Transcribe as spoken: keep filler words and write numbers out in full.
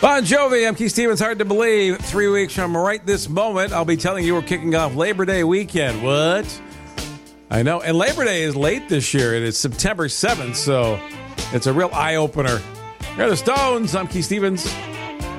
Bon Jovi, I'm Keith Stevens. Hard to believe. Three weeks from right this moment, I'll be telling you we're kicking off Labor Day weekend. What? I know. And Labor Day is late this year. It is September seventh, so it's a real eye-opener. We're the Stones. I'm Keith Stevens.